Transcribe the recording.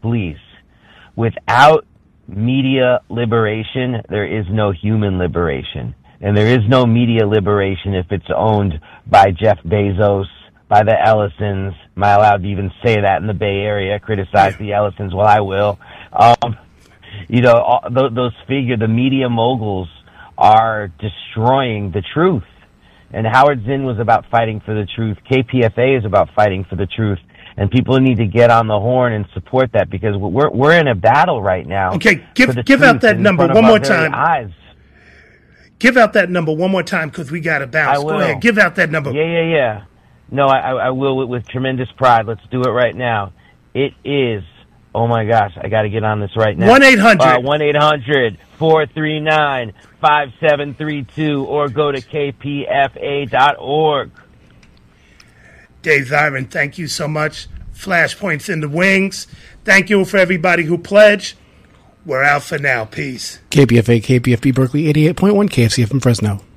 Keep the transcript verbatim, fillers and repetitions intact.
please. Without media liberation, there is no human liberation. And there is no media liberation if it's owned by Jeff Bezos, by the Ellisons. Am I allowed to even say that in the Bay Area? Criticize the Ellisons? Well, I will. Um, you know, all, th- those figure, the media moguls are destroying the truth. And Howard Zinn was about fighting for the truth. K P F A is about fighting for the truth. And people need to get on the horn and support that, because we're we're in a battle right now. Okay, give give out that number one more time. Eyes. Give out that number one more time, because we got to bounce. I will. Go ahead, give out that number. Yeah, yeah, yeah. No, I, I will with, with tremendous pride. Let's do it right now. It is, oh my gosh, I got to get on this right now. one eight hundred one eight hundred four three nine five seven three two, or go to k p f a dot org. Dave Zirin, thank you so much. Flashpoints in the wings. Thank you for everybody who pledged. We're out for now. Peace. K P F A, K P F B Berkeley, eighty-eight point one, K F C F in Fresno.